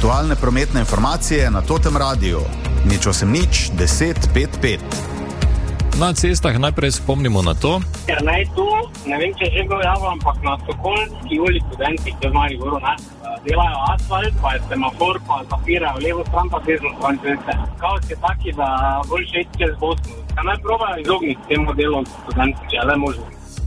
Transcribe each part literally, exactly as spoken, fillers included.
aktualne prometne informacije na Totem radiju. Nič osem nič, deset pet pet. Na cestah najprej spomnimo na to. Ja, naj tu, ne vem, če že bil javno, ampak na Sokolski ulici študenti, ki v Mariboru, ne, delajo asfalt, pa je semafor, pa zapirajo levo stran, pa desno stran ceste. Kaos je taki, da boljše iti čez Bosno. Ja, naj probajo izogniti temu delu študenti, če je le možno.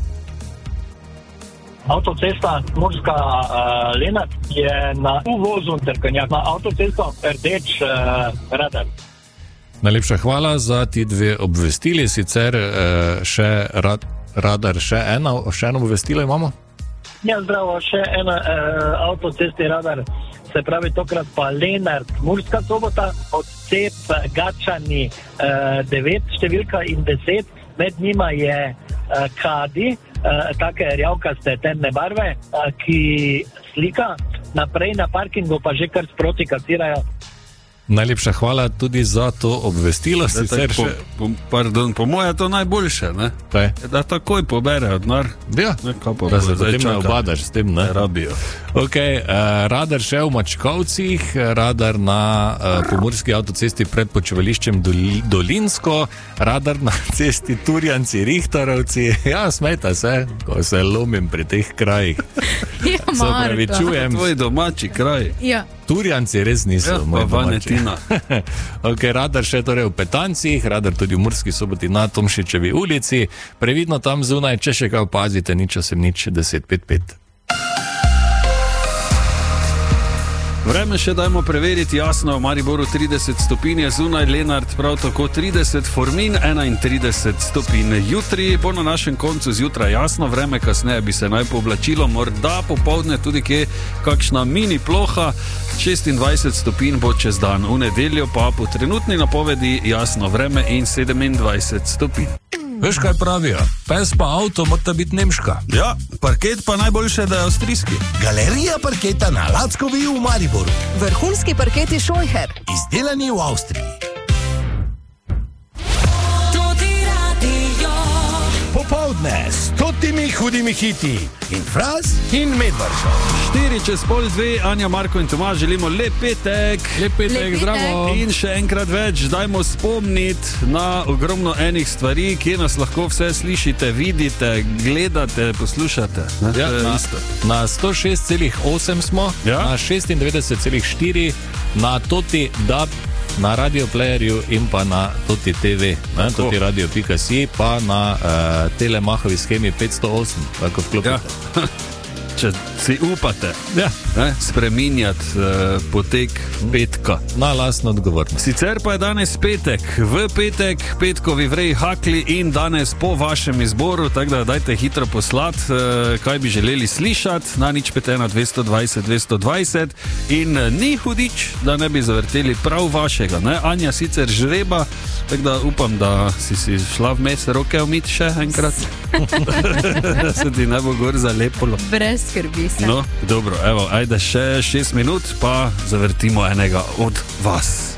Avtocesta Murska uh, Lenart je na uvozu Trkonjak, na avtocesto rdeč uh, radar. Najlepša hvala za ti dve obvestili, sicer uh, še rad, radar, še eno, še eno obvestilo imamo? Ja, zdravo, še ena uh, avtocesti radar, se pravi tokrat pa Lenart, Murska Sobota, odcep Gačani uh, devet, številka in deset, med njima je uh, Kadi, Uh, take rjavkaste temne barve, uh, ki slika, naprej na parkingu pa že kar sproti kasirajo. Najlepša hvala tudi za to obvestilo. Sicer po, še... po, pardon, po moje je to najboljše, ne? Kaj? Da takoj poberejo denar. Ja, da se potem ne obadaš s tem, ne? Rabijo. Ok, uh, radar še v Mačkovcih, radar na uh, pomurski avtocesti pred počivališčem Doli, Dolinsko, radar na cesti Turjanci-Rihtarovci. Ja, smeta se, ko se lomim pri teh krajih. Ja, se opravičujem. Tvoj domači kraj. Ja. Turjanci res niso ja, moj domači. Ok, radar še torej v Petancih, radar tudi v Murski Soboti na Tomšičevi ulici. Previdno tam zunaj, če še kaj opazite, nič osem nič deset pet pet. Vreme še dajmo preveriti, jasno, v Mariboru trideset stopinj, zunaj Lenart prav tako trideset, Formin enaintrideset stopinj. Jutri bo na našem koncu zjutraj jasno, vreme kasneje bi se naj pooblačilo, morda popoldne tudi kje kakšna mini ploha, šestindvajset stopinj bo čez dan, v nedeljo pa po trenutni napovedi jasno vreme in sedemindvajset stopinj. Veš, kaj pravijo? Pes pa avto morata biti nemška. Ja, parket pa najboljše, da je avstrijski. Galerija parketa na Lackovi v Mariboru. Vrhunski parketi Scheucher. Izdelani v Avstriji. Popovdne s stotimi hudimi hiti in Fras in Medvržo. Štiri čez pol dve, Anja, Marko in Tomaž, želimo lep petek. Lep petek, zdravo. In še enkrat več, dajmo spomniti na ogromno enih stvari, kje nas lahko vse slišite, vidite, gledate, poslušate. Ne? Ja, na, na sto šest celih osem smo, ja? Na šestindevetdeset celih štiri, na Toti Dab, na Radio Playerju in pa na Toti T V, ne, toti radio pika si, pa na uh, Telemahovi schemi petsto osem, tako vklopite. Ja. Če si upate, ja, ne, spreminjati uh, potek petka. Na lastno odgovornost. Sicer pa je danes petek, v petek, petkovi vrej hakli in danes po vašem izboru, tako da dajte hitro poslati, uh, kaj bi želeli slišati, na nič pet ena dvesto dvajset dvesto dvajset in uh, ni hudič, da ne bi zavrteli prav vašega, ne? Anja sicer žreba, tako da upam, da si si šla vmes roke umiti še enkrat. Da se ti ne bo gor zalepolo. Brez skrbi se. No, dobro, evo, ajde še šest minut, pa zavrtimo enega od vas.